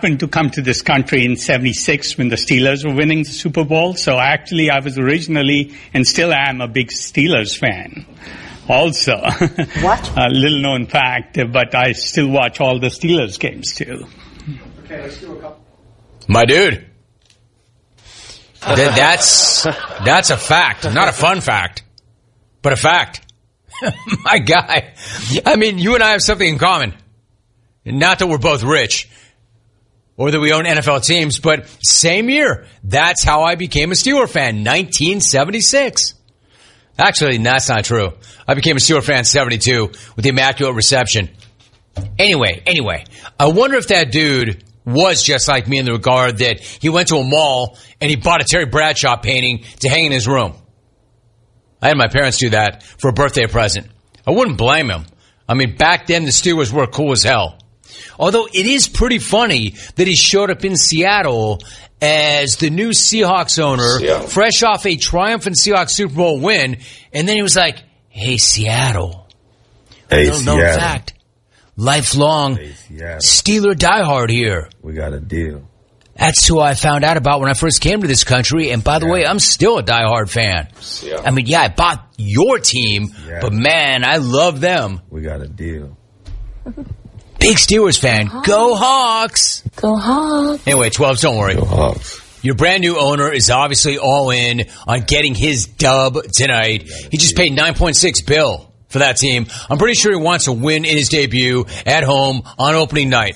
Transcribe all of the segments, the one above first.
happened to come to this country in 76 when the Steelers were winning the Super Bowl. So actually I was originally and still am a big Steelers fan. Also, what? A little known fact, but I still watch all the Steelers games too. Okay, let's do a couple. My dude. That's a fact. Not a fun fact, but a fact. My guy. I mean, you and I have something in common. Not that we're both rich or that we own NFL teams, but same year. That's how I became a Steeler fan, 1976. Actually, that's not true. I became a Steeler fan in 72 with the Immaculate Reception. Anyway, I wonder if that dude was just like me in the regard that he went to a mall and he bought a Terry Bradshaw painting to hang in his room. I had my parents do that for a birthday present. I wouldn't blame him. I mean, back then the Steelers were cool as hell. Although it is pretty funny that he showed up in Seattle as the new Seahawks owner, fresh off a triumphant Seahawks Super Bowl win, and then he was like, hey, Seattle. Hey, little known fact. Lifelong Steeler diehard here. We got a deal. That's who I found out about when I first came to this country. And by the way, I'm still a diehard fan. Yeah. I mean, yeah, I bought your team, but man, I love them. We got a deal. Big Steelers fan. Go Hawks. Go Hawks. Anyway, 12s, don't worry. Go Hawks. Your brand new owner is obviously all in on getting his dub tonight. He just paid $9.6 billion for that team. I'm pretty sure he wants to win in his debut at home on opening night.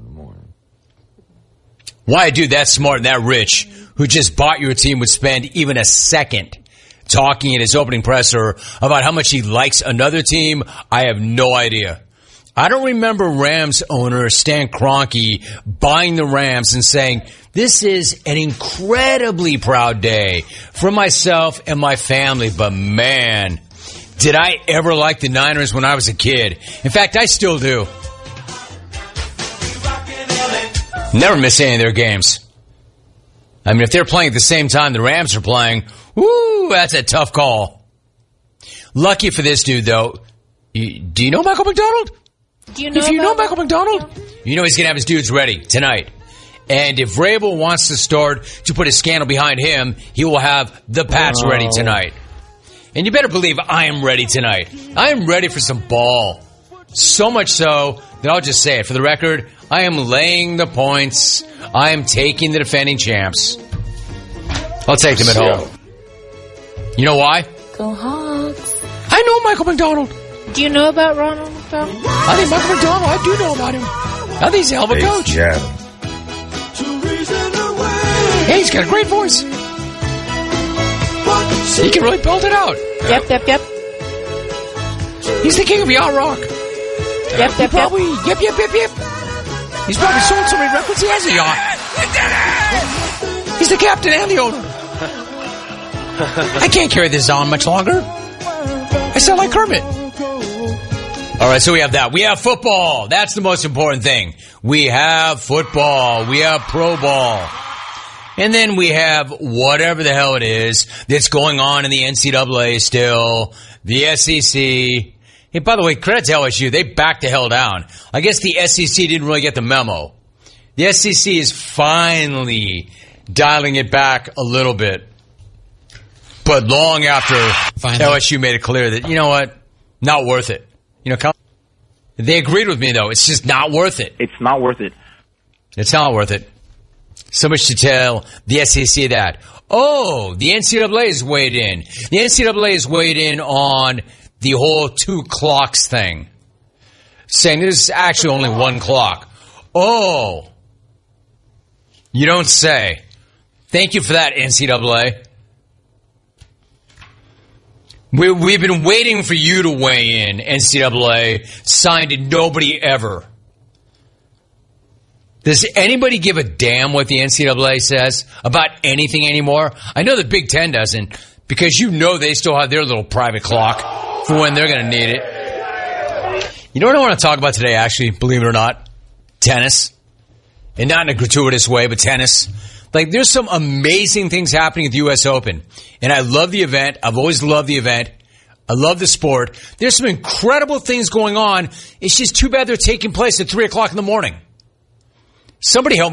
Why a dude that smart and that rich who just bought your team would spend even a second talking in his opening presser about how much he likes another team, I have no idea. I don't remember Rams owner Stan Kroenke buying the Rams and saying, this is an incredibly proud day for myself and my family, but man, did I ever like the Niners when I was a kid. In fact, I still do. Never miss any of their games. I mean, if they're playing at the same time the Rams are playing, woo, that's a tough call. Lucky for this dude, though. Do you know Michael McDonald? If you know Michael McDonald, you know he's going to have his dudes ready tonight. And if Vrabel wants to start to put a scandal behind him, he will have the Pats ready tonight. And you better believe I am ready tonight. I am ready for some ball. So much so that I'll just say it. For the record, I am laying the points. I am taking the defending champs. I'll take them at home. You know why? Go Hawks. I know Michael McDonald. Do you know about Ronald McDonald? I think Michael McDonald, I do know about him. I think he's a hell of a coach. Yeah. Hey, he's got a great voice. He can really belt it out. Yep. He's the king of yacht rock. Yep. Yep. He's probably sold so many records he has a yacht. He's the captain and the owner. I can't carry this on much longer. I sound like Kermit. All right, so we have that. We have football. That's the most important thing. We have football. We have pro ball. And then we have whatever the hell it is that's going on in the NCAA still, the SEC. Hey, by the way, credit to LSU. They backed the hell down. I guess the SEC didn't really get the memo. The SEC is finally dialing it back a little bit. But long after LSU made it clear that, you know what, not worth it. You know, they agreed with me, though. It's just not worth it. It's not worth it. It's not worth it. So much to tell the SEC that. Oh, the NCAA is weighed in. The NCAA is weighed in on the whole 2 clocks thing, saying there's actually only 1 clock. Oh, you don't say. Thank you for that, NCAA. We've been waiting for you to weigh in, NCAA. Signed to nobody ever. Does anybody give a damn what the NCAA says about anything anymore? I know the Big Ten doesn't, because you know they still have their little private clock for when they're going to need it. You know what I want to talk about today, actually, believe it or not? Tennis. And not in a gratuitous way, but tennis. Like, there's some amazing things happening at the U.S. Open. And I love the event. I've always loved the event. I love the sport. There's some incredible things going on. It's just too bad they're taking place at 3 o'clock in the morning. Somebody help me.